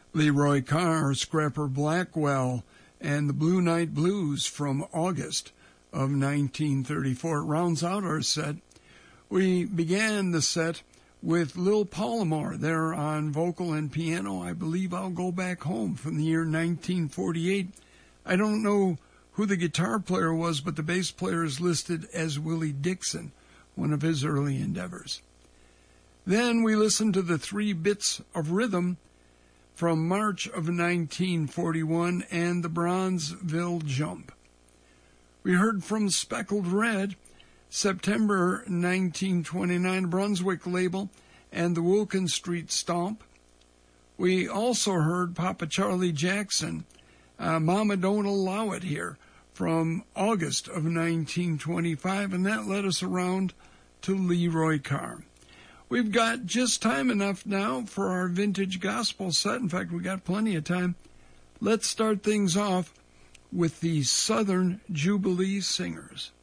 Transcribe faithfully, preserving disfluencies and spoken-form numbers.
Leroy Carr, Scrapper Blackwell, and the Blue Night Blues from August of nineteen thirty-four rounds out our set. We began the set with Lil Palomar there on vocal and piano. I believe I'll Go Back Home from the year nineteen forty-eight. I don't know who the guitar player was, but the bass player is listed as Willie Dixon, one of his early endeavors. Then we listened to the Three Bits of Rhythm from March of nineteen forty-one and the Bronzeville Jump. We heard from Speckled Red, September nineteen twenty-nine, Brunswick label, and the Wilkin Street Stomp. We also heard Papa Charlie Jackson, uh, Mama Don't Allow It Here, from August of nineteen twenty-five, and that led us around to Leroy Carr. We've got just time enough now for our vintage gospel set. In fact, we got plenty of time. Let's start things off with the Southern Jubilee Singers.